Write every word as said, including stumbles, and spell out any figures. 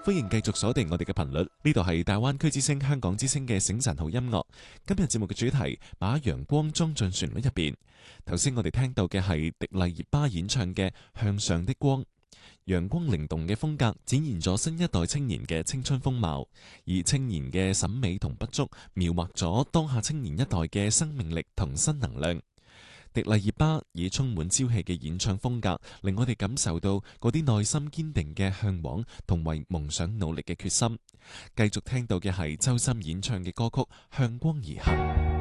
歡迎繼續鎖定我哋嘅頻率，呢度係大灣區之聲、香港之聲嘅醒神號音樂。今日節目嘅主題，把陽光裝進旋律入邊。頭先我哋聽到嘅係迪麗熱巴演唱嘅《向上的光》，陽光靈動嘅風格展現咗新一代青年嘅青春風貌，而青年嘅審美同不足，描畫咗當下青年一代嘅生命力同新能量。迪麗熱巴以充滿朝氣嘅演唱風格，令我哋感受到嗰啲內心堅定嘅向往同為夢想努力嘅決心。繼續聽到嘅係周深演唱嘅歌曲《向光而行》。